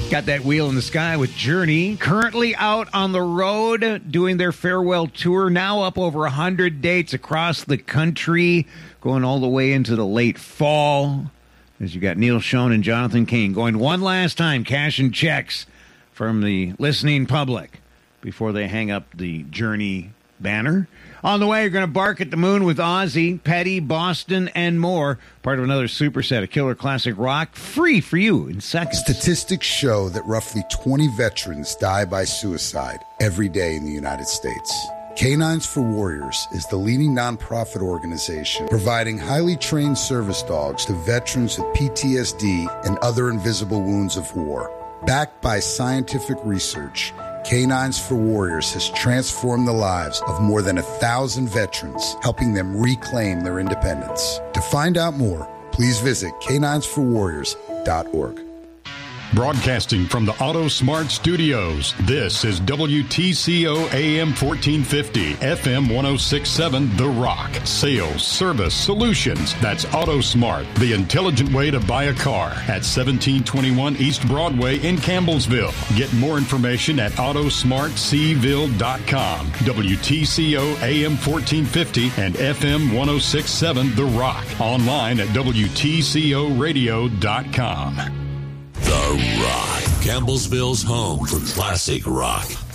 Got that Wheel in the Sky with Journey. Currently out on the road doing their farewell tour. Now up over 100 dates across the country, going all the way into the late fall. As you got Neil Schon and Jonathan Cain going one last time, cashing checks from the listening public before they hang up the Journey banner. On the way, you're going to bark at the moon with Ozzy, Petty, Boston, and more. Part of another superset of killer classic rock, free for you in seconds. Statistics show that roughly 20 veterans die by suicide every day in the United States. Canines for Warriors is the leading nonprofit organization providing highly trained service dogs to veterans with PTSD and other invisible wounds of war. Backed by scientific research, Canines for Warriors has transformed the lives of more than 1,000 veterans, helping them reclaim their independence. To find out more, please visit caninesforwarriors.org. Broadcasting from the Auto Smart Studios, this is WTCO AM 1450, FM 1067, The Rock. Sales, service, solutions. That's Auto Smart, the intelligent way to buy a car at 1721 East Broadway in Campbellsville. Get more information at autosmartseville.com. WTCO AM 1450 and FM 1067, The Rock. Online at WTCOradio.com. The Rock, Campbellsville's home for classic rock.